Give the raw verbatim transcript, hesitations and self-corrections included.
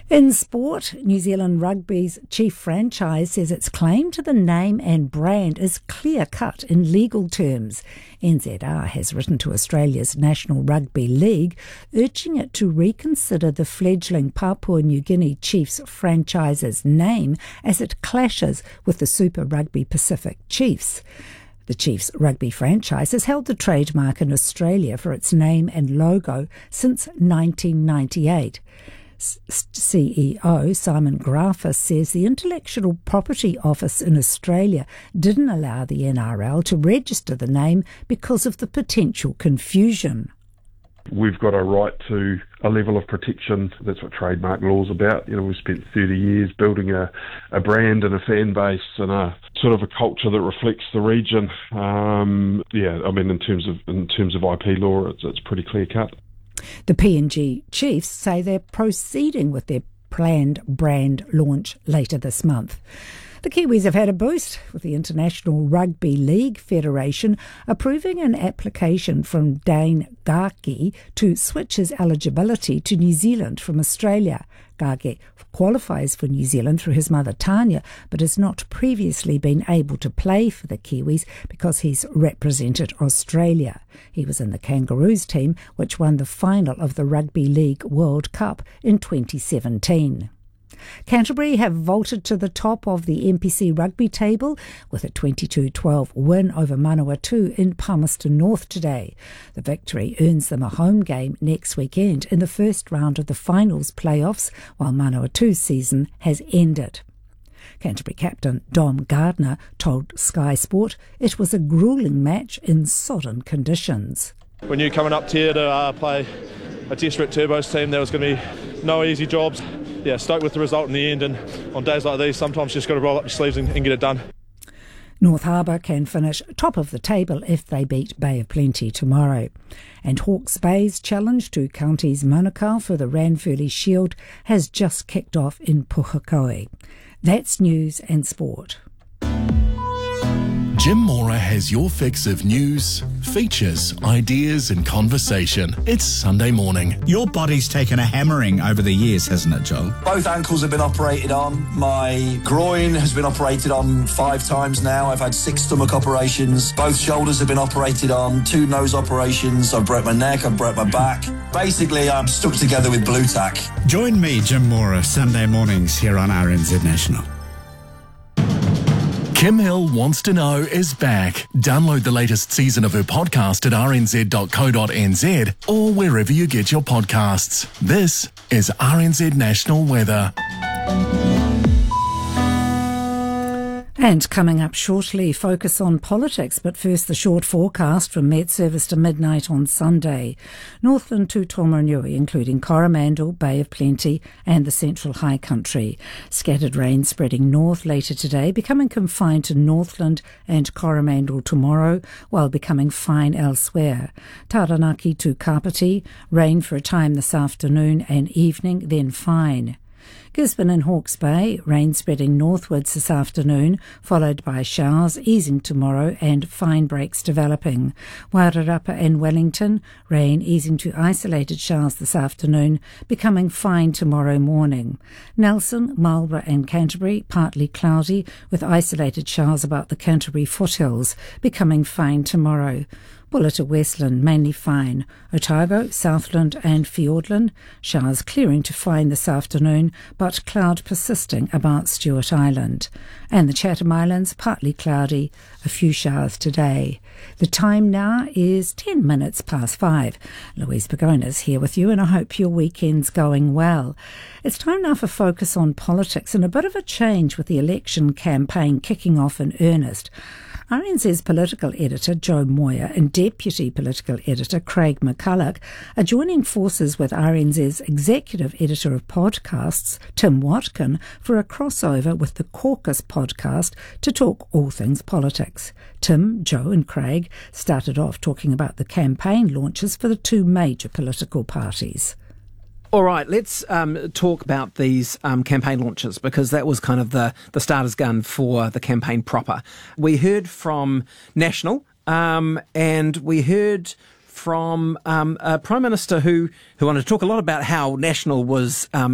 In sport, New Zealand Rugby's chief franchise says its claim to the name and brand is clear-cut in legal terms. N Z R has written to Australia's National Rugby League, urging it to reconsider the fledgling Papua New Guinea Chiefs franchise's name as it clashes with the Super Rugby Pacific Chiefs. The Chiefs rugby franchise has held the trademark in Australia for its name and logo since nineteen ninety-eight. C E O Simon Grafis says the Intellectual Property Office in Australia didn't allow the N R L to register the name because of the potential confusion. We've got a right to a level of protection. That's what trademark law is about. You know, we've spent thirty years building a, a brand and a fan base and a sort of a culture that reflects the region. Um, yeah, I mean, in terms of in terms of I P law, it's, it's pretty clear cut. The P N G Chiefs say they're proceeding with their planned brand launch later this month. The Kiwis have had a boost, with the International Rugby League Federation approving an application from Dane Gaki to switch his eligibility to New Zealand from Australia. Gaki qualifies for New Zealand through his mother Tanya, but has not previously been able to play for the Kiwis because he's represented Australia. He was in the Kangaroos team, which won the final of the Rugby League World Cup in twenty seventeen. Canterbury have vaulted to the top of the N P C rugby table with a twenty-two twelve win over Manawatu in Palmerston North today. The victory earns them a home game next weekend in the first round of the finals playoffs, while Manawatu's season has ended. Canterbury captain Dom Gardner told Sky Sport it was a gruelling match in sodden conditions. When you're coming up here to uh, play a desperate Turbos team, there was going to be no easy jobs. Yeah, stoked with the result in the end, and on days like these, sometimes you just got to roll up your sleeves and, and get it done. North Harbour can finish top of the table if they beat Bay of Plenty tomorrow. And Hawke's Bay's challenge to Counties Manukau for the Ranfurly Shield has just kicked off in Pukekohe. That's news and sport. Jim Mora has your fix of news, features, ideas and conversation. It's Sunday morning. Your body's taken a hammering over the years, hasn't it, Joel? Both ankles have been operated on. My groin has been operated on five times now. I've had six stomach operations. Both shoulders have been operated on. Two nose operations. I've broke my neck. I've broke my back. Basically, I'm stuck together with blue tack. Join me, Jim Mora, Sunday mornings here on R N Z National. Kim Hill Wants to Know is back. Download the latest season of her podcast at r n z dot co dot n z or wherever you get your podcasts. This is R N Z National Weather. And coming up shortly, focus on politics, but first the short forecast from Met Service to midnight on Sunday. Northland to Taumarunui, including Coromandel, Bay of Plenty and the Central High Country. Scattered rain spreading north later today, becoming confined to Northland and Coromandel tomorrow, while becoming fine elsewhere. Taranaki to Kapiti, rain for a time this afternoon and evening, then fine. Gisborne and Hawke's Bay, rain spreading northwards this afternoon, followed by showers easing tomorrow and fine breaks developing. Wairarapa and Wellington, rain easing to isolated showers this afternoon, becoming fine tomorrow morning. Nelson, Marlborough and Canterbury, partly cloudy, with isolated showers about the Canterbury foothills, becoming fine tomorrow. Bulla to Westland, mainly fine. Otago, Southland and Fiordland, showers clearing to fine this afternoon, but cloud persisting about Stewart Island. And the Chatham Islands, partly cloudy, a few showers today. The time now is ten minutes past five. Louise Pagona's here with you, and I hope your weekend's going well. It's time now for Focus on Politics, and a bit of a change with the election campaign kicking off in earnest. R N Z's political editor Joe Moyer and deputy political editor Craig McCulloch are joining forces with R N Z's executive editor of podcasts Tim Watkin for a crossover with the Caucus podcast to talk all things politics. Tim, Joe and Craig started off talking about the campaign launches for the two major political parties. All right, let's um, talk about these um, campaign launches, because that was kind of the, the starter's gun for the campaign proper. We heard from National um, and we heard from um, a Prime Minister who, who wanted to talk a lot about how National was um,